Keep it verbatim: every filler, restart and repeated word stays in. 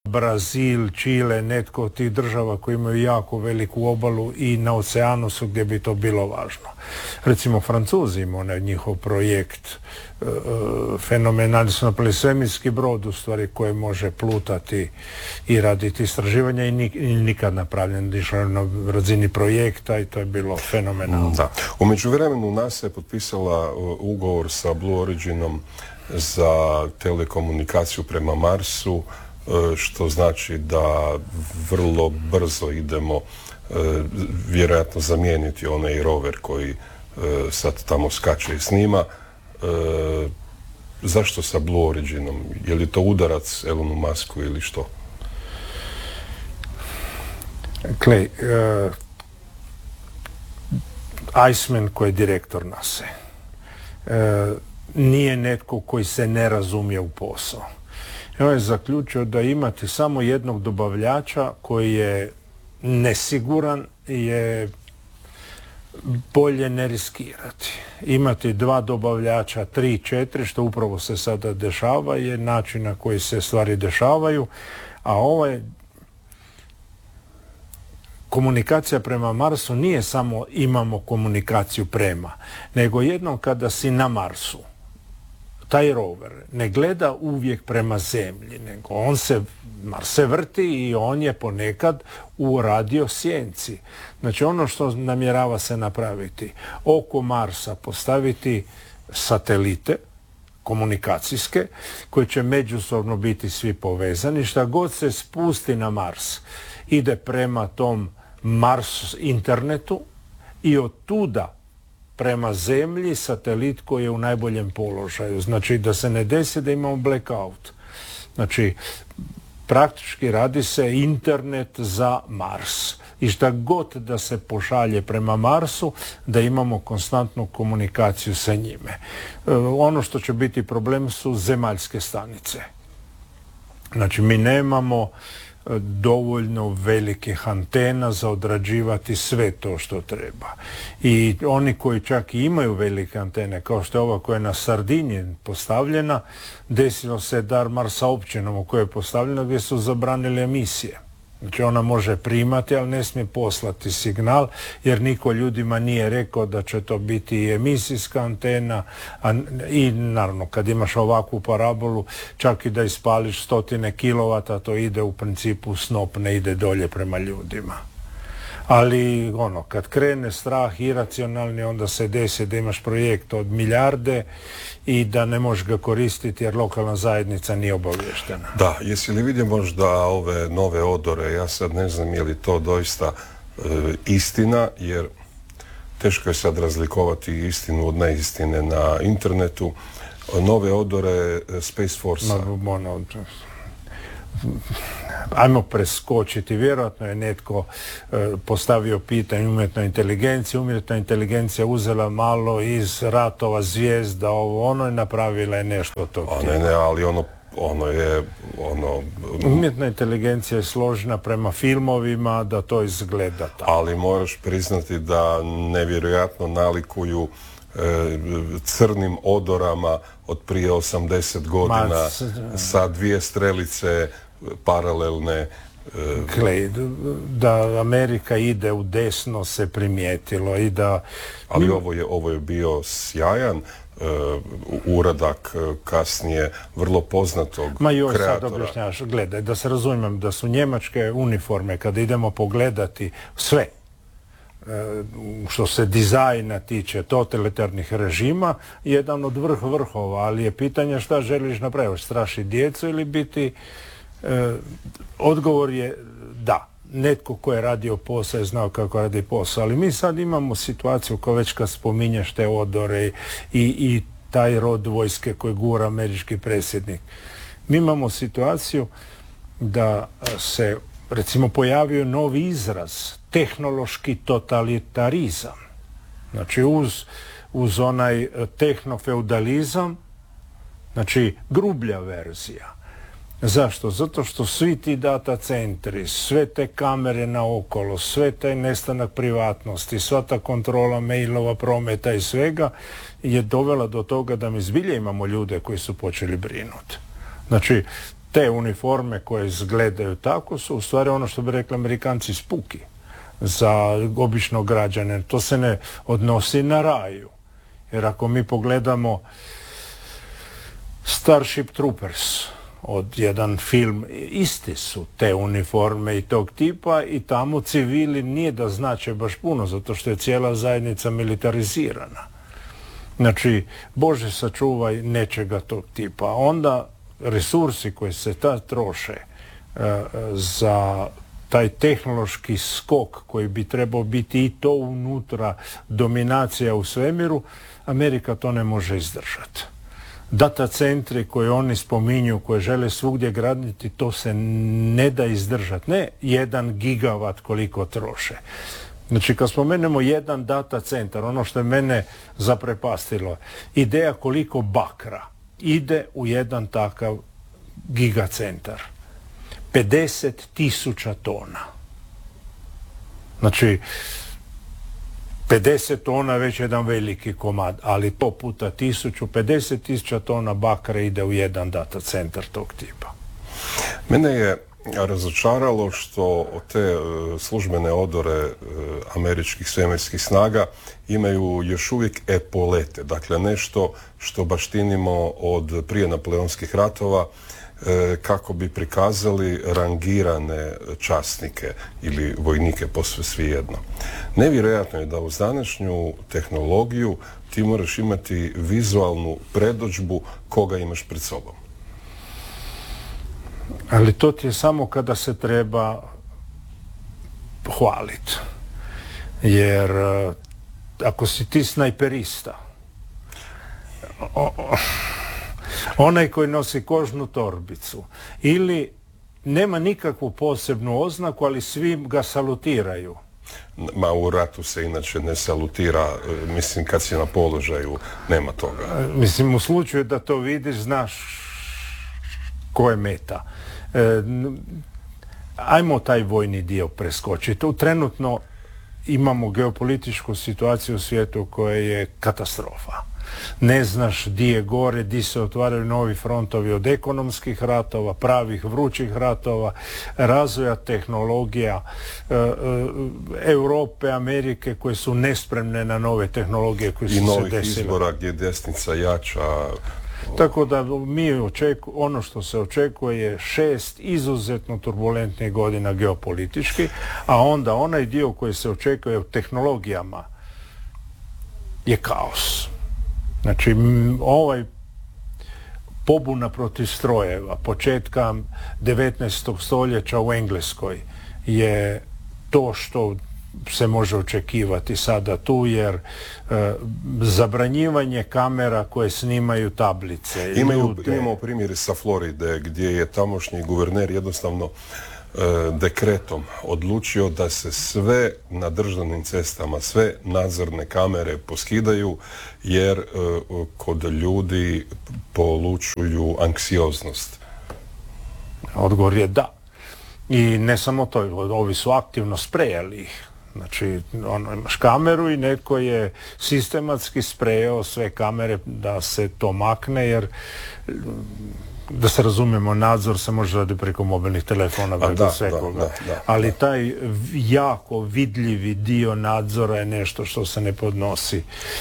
Brazil, Čile, netko od tih država koji imaju jako veliku obalu i na oceanu su gdje bi to bilo važno. Recimo Francuzi imaju onaj njihov projekt e, fenomenalni su napravili svemirski brod u stvari koji može plutati i raditi istraživanja i, nik, i nikad napravljen išao na razini projekta i to je bilo fenomenalno. Da. U međuvremenu NASA je potpisala ugovor sa Blue Originom za telekomunikaciju prema Marsu, što znači da vrlo brzo idemo vjerojatno zamijeniti onaj rover koji sad tamo skače i snima. Zašto sa Blue Originom? Je li to udarac Elonu Musku ili što? Clay, uh, Iceman koji je direktor NASA uh, nije netko koji se ne razumije u posao. On je zaključio da imati samo jednog dobavljača koji je nesiguran je bolje ne riskirati. Imati dva dobavljača, tri, četiri, što upravo se sada dešava, je način na koji se stvari dešavaju, a ovaj komunikacija prema Marsu nije samo imamo komunikaciju prema, nego jednom kada si na Marsu, taj rover ne gleda uvijek prema zemlji, nego on se, Mars se vrti i on je ponekad u radiosjenci. Znači ono što namjerava se napraviti, oko Marsa postaviti satelite komunikacijske koji će međusobno biti svi povezani. Šta god se spusti na Mars ide prema tom Mars internetu i od tuda prema zemlji satelit koji je u najboljem položaju. Znači da se ne desi da imamo blackout. Znači praktički radi se internet za Mars. I šta god da se pošalje prema Marsu, da imamo konstantnu komunikaciju sa njime. E, ono što će biti problem su zemaljske stanice. Znači mi nemamo dovoljno velikih antena za odrađivati sve to što treba. I oni koji čak i imaju velike antene, kao što je ova koja je na Sardiniji postavljena, desilo se Darmar sa općinom u kojoj je postavljena gdje su zabranili emisije. Znači ona može primati, ali ne smije poslati signal, jer niko ljudima nije rekao da će to biti i emisijska antena, a, i naravno kad imaš ovakvu parabolu, čak i da ispališ stotine kilovata, to ide u principu snop, ne ide dolje prema ljudima. Ali ono, kad krene strah iracionalni, onda se desi da imaš projekt od milijarde i da ne možeš ga koristiti jer lokalna zajednica nije obavještena. Da, jesi li vidio možda ove nove odore? Ja sad ne znam je li to doista e, istina, jer teško je sad razlikovati istinu od neistine na internetu. Nove odore Space Force-a. Ma, ono, ajmo preskočiti. Vjerojatno je netko e, postavio pitanje umjetnoj inteligenciji. Umjetna inteligencija uzela malo iz ratova zvijezda, ovo ono, i napravila je nešto od tog. Ne, ne, ali ono, ono je... Ono, umjetna inteligencija je složena prema filmovima da to izgleda tako. Ali moraš priznati da nevjerojatno nalikuju e, crnim odorama od prije osamdeset godina. Ma, sa dvije strelice paralelne. Gled, da Amerika ide u desno se primijetilo i da... Ali ovo je, ovo je bio sjajan uh, uradak uh, kasnije vrlo poznatog Ma joj, kreatora. sad objašnjavaš, gledaj, da se razumijem da su njemačke uniforme, kada idemo pogledati sve, što se dizajna tiče totalitarnih režima, jedan od vrh vrhova, ali je pitanje šta želiš napraviti, straši djecu ili biti... E, odgovor je da, netko ko je radio posao je znao kako radi posao, ali mi sad imamo situaciju kao već kad spominješ te odore i, i taj rod vojske koji gura američki predsjednik. Mi imamo situaciju da se recimo pojavio novi izraz, tehnološki totalitarizam. Znači uz, uz onaj tehnofeudalizam, znači grublja verzija. Zašto? Zato što svi ti data centri, sve te kamere naokolo, sve taj nestanak privatnosti, sva ta kontrola mailova, prometa i svega je dovela do toga da mi zbilje imamo ljude koji su počeli brinuti. Znači, te uniforme koje izgledaju tako su u stvari ono što bi rekli Amerikanci spuki za običnog građana. To se ne odnosi na raju. Jer ako mi pogledamo Starship Troopers, od jedan film, isti su te uniforme i tog tipa i tamo civili nije da znače baš puno, zato što je cijela zajednica militarizirana. Znači, Bože sačuvaj nečega tog tipa. Onda resursi koji se ta troše uh, za taj tehnološki skok koji bi trebao biti i to unutra dominacija u svemiru, Amerika to ne može izdržati. Data centri koje oni spominju, koje žele svugdje graditi, to se ne da izdržati. Ne jedan gigavat koliko troše. Znači, kad spomenemo jedan data centar, ono što je mene zaprepastilo, ideja koliko bakra ide u jedan takav gigacentar. pedeset tisuća tona. Znači, pedeset tona već jedan veliki komad, ali to puta tisuću, pedeset tisuća tona bakra ide u jedan data centar tog tipa. Mene je razočaralo što te službene odore američkih svemirskih snaga imaju još uvijek epolete, dakle nešto što baštinimo od prije napoleonskih ratova, kako bi prikazali rangirane časnike ili vojnike, posve svejedno. Nevjerojatno je da uz današnju tehnologiju ti moraš imati vizualnu predodžbu koga imaš pred sobom. Ali to ti je samo kada se treba hvaliti. Jer ako si ti snajperista, o, o, onaj koji nosi kožnu torbicu ili nema nikakvu posebnu oznaku, ali svi ga salutiraju. Ma u ratu se inače ne salutira, mislim kad si na položaju nema toga. Mislim u slučaju da to vidiš, znaš ko je meta. E, ajmo taj vojni dio preskočiti. Trenutno imamo geopolitičku situaciju u svijetu koja je katastrofa. Ne znaš di je gore, di se otvaraju novi frontovi od ekonomskih ratova, pravih vrućih ratova, razvoja tehnologija, e, e, Europe, Amerike koje su nespremne na nove tehnologije koje su se desile. I novih izbora gdje desnica jača. Tako da mi očeku, ono što se očekuje je šest izuzetno turbulentnih godina geopolitički, a onda onaj dio koji se očekuje u tehnologijama je kaos. Znači, ovaj pobuna protiv strojeva početka devetnaestog stoljeća u Engleskoj je to što se može očekivati sada tu, jer e, zabranjivanje kamera koje snimaju tablice. Imaju, imamo primjer sa Floride gdje je tamošnji guverner jednostavno e, dekretom odlučio da se sve na državnim cestama, sve nadzorne kamere poskidaju jer e, kod ljudi polučuju anksioznost. Odgovor je da. I ne samo to, ovi su aktivno sprejali ih. Znači, ono, imaš kameru i netko je sistematski sprejao sve kamere da se to makne, jer da se razumijemo, nadzor se može raditi preko mobilnih telefona, preko svekoga. Da, da, da, ali taj jako vidljivi dio nadzora je nešto što se ne podnosi.